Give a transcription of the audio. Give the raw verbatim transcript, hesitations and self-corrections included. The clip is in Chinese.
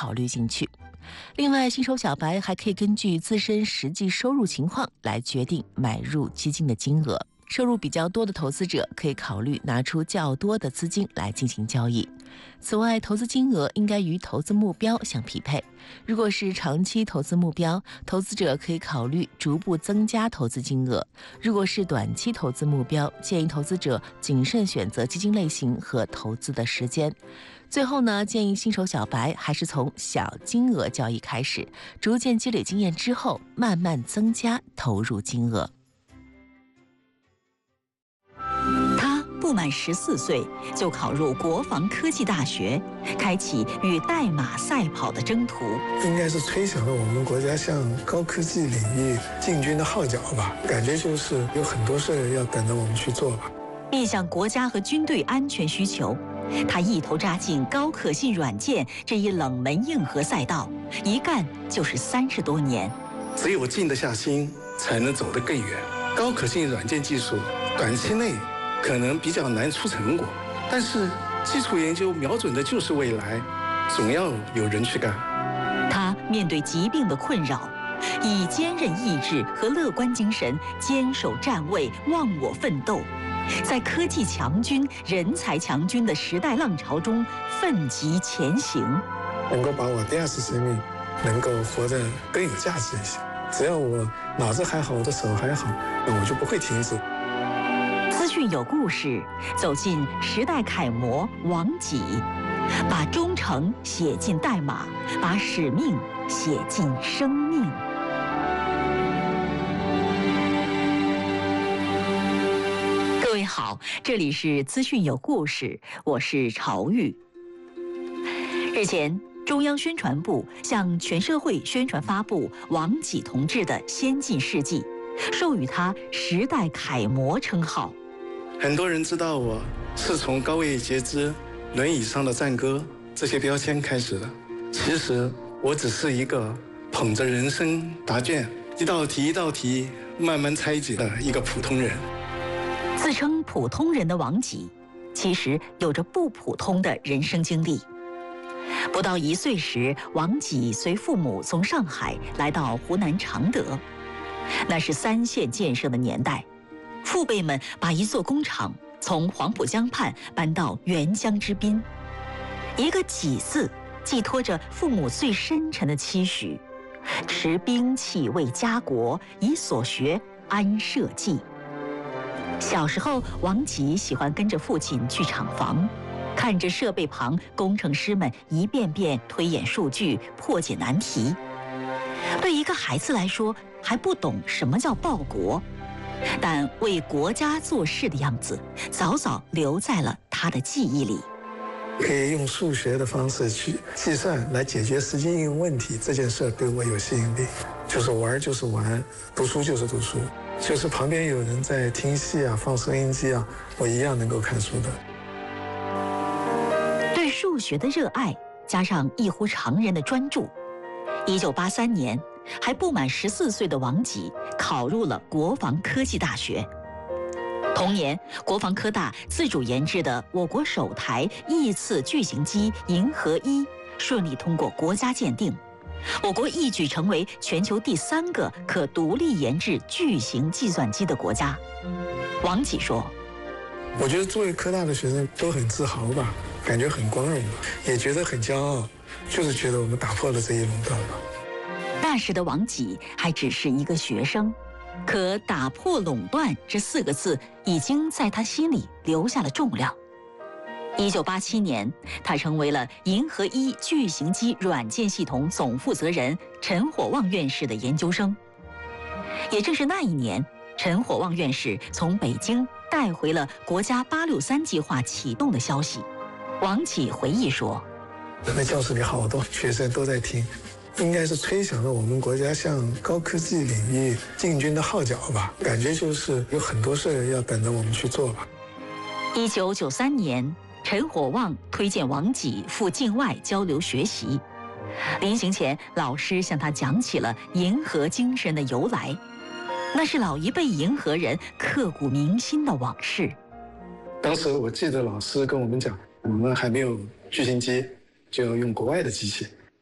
考虑进去。另外，新手小白还可以根据自身实际收入情况来决定买入基金的金额。收入比较多的投资者可以考虑拿出较多的资金来进行交易。此外，投资金额应该与投资目标相匹配。如果是长期投资目标，投资者可以考虑逐步增加投资金额；如果是短期投资目标，建议投资者谨慎选择基金类型和投资的时间。最后呢，建议新手小白还是从小金额交易开始，逐渐积累经验之后，慢慢增加投入金额。 不满十四岁就考入国防科技大学，开启与代码赛跑的征途。 应该是吹响了我们国家向高科技领域进军的号角吧。感觉就是有很多事要等着我们去做吧。 面向国家和军队安全需求，他一头扎进高可信软件这一冷门硬核赛道，一干就是三十多年。 只有静得下心，才能走得更远。高可信软件技术短期内可能比较难出成果，但是基础研究瞄准的就是未来，总要有人去干。 他面对疾病的困扰，以坚韧意志和乐观精神坚守站位，忘我奋斗，在科技强军、人才强军的时代浪潮中奋楫前行。 能够把我第二次生命能够活得更有价值一些。只要我脑子还好，我的手还好，那我就不会停止。 资讯有故事，走进时代楷模王己，把忠诚写进代码，把使命写进生命。各位好，这里是资讯有故事，我是朝玉。日前，中央宣传部向全社会宣传发布王己同志的先进事迹，授予他时代楷模称号。 很多人知道我是从高位截肢、轮椅上的战歌这些标签开始的。其实我只是一个捧着人生答卷，一道题一道题慢慢拆解的一个普通人。 自称普通人的王己，其实有着不普通的人生经历。不到一岁时，王己随父母从上海来到湖南常德，那是三线建设的年代。父辈们把一座工厂从黄浦江畔搬到沅江之滨，一个己字寄托着父母最深沉的期许，持兵器为家国，以所学安社稷。小时候，王己喜欢跟着父亲去厂房，看着设备旁工程师们一遍遍推演数据，破解难题。对一个孩子来说，还不懂什么叫报国，但为国家做事的样子早早留在了他的记忆里。 可以用数学的方式去计算来解决实际应用问题，这件事对我有吸引力。就是玩就是玩，读书就是读书，就是旁边有人在听戏啊、放收音机啊，我一样能够看书的。 对数学的热爱加上异乎常人的专注，一九八三年，还不满十四岁的王己考入了国防科技大学。同年，国防科大自主研制的我国首台翼次巨型机银河一顺利通过国家鉴定，我国一举成为全球第三个可独立研制巨型计算机的国家。王己说：“ 我觉得作为科大的学生都很自豪吧，感觉很光荣吧，也觉得很骄傲，就是觉得我们打破了这一垄断吧。” 那时的王己还只是一个学生，可打破垄断这四个字已经在他心里留下了重量。一九八七年，他成为了银河一巨型机软件系统总负责人陈火旺院士的研究生。也正是那一年，陈火旺院士从北京带回了国家八六三计划启动的消息。王己回忆说：“ 那教室里好多学生都在听。”应该是吹响了我们国家向高科技领域进军的号角吧，感觉就是有很多事要等着我们去做吧。 一九九三年，陈火旺推荐王己赴境外交流学习，临行前，老师向他讲起了银河精神的由来，那是老一辈银河人刻骨铭心的往事。 当时我记得老师跟我们讲，我们还没有巨型机，就要用国外的机器。